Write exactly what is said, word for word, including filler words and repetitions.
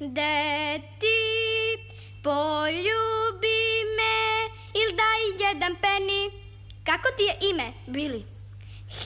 Deti, poljubi me, il daj jedan peni. Kako ti je ime? Bili.